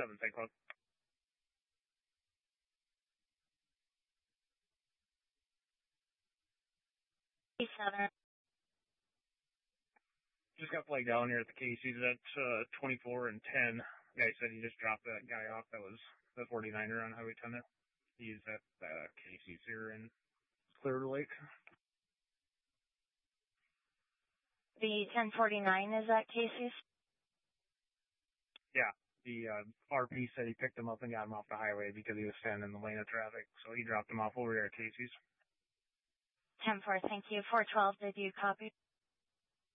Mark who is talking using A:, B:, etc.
A: 7 St. Cloud.
B: Seven.
A: Just got flagged down here at the Casey's at 24 and 10. Guy said he just dropped that guy off. That was the 49er on Highway 10. He's at Casey's here in Clear Lake.
B: The 1049 is at Casey's?
A: Yeah. The RP said he picked him up and got him off the highway because he was standing in the lane of traffic. So he dropped him off over there at Casey's.
B: 10-4, thank you. 412, did you copy?